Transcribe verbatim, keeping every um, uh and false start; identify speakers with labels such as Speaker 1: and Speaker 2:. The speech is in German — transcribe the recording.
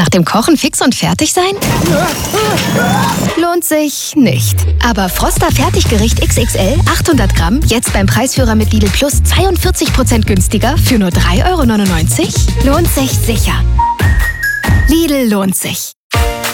Speaker 1: nach dem Kochen fix und fertig sein? Lohnt sich nicht. Aber Froster Fertiggericht X X L achthundert Gramm jetzt beim Preisführer mit Lidl Plus zweiundvierzig Prozent günstiger für nur drei Euro neunundneunzig? Lohnt sich sicher. Lidl lohnt sich.